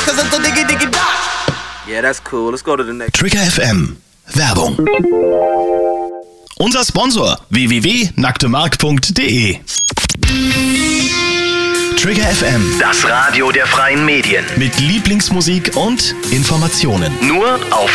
cause it's a diggy diggy dot. Yeah, that's cool. Let's go to the next. Trigger FM. Werbung. Unser Sponsor www.nacktemark.de. Trigger FM. Das Radio der freien Medien. Mit Lieblingsmusik und Informationen. Nur auf